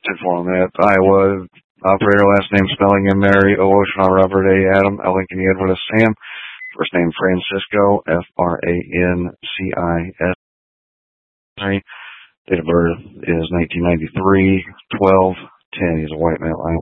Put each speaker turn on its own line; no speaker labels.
for him. At Iowa, operator, last name spelling in Mary, O Ocean, R Robert, A Adam, L Lincoln, Edward, S Sam, first name Francisco, Francis. Date of birth is 1993, 12/10. He's a white male, Iowa.